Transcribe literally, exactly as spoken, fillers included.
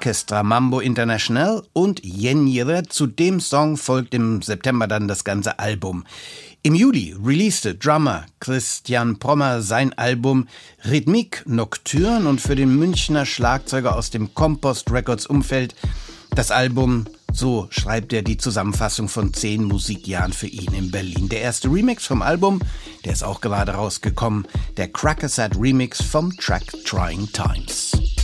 Orchestra Mambo International und Yenjere. Zu dem Song folgt im September dann das ganze Album. Im Juli releaste Drummer Christian Prommer sein Album Rhythmique Nocturne und für den Münchner Schlagzeuger aus dem Compost Records Umfeld das Album, so schreibt er die Zusammenfassung von zehn Musikjahren für ihn in Berlin. Der erste Remix vom Album, der ist auch gerade rausgekommen, der Crackerset Remix vom Track Trying Times.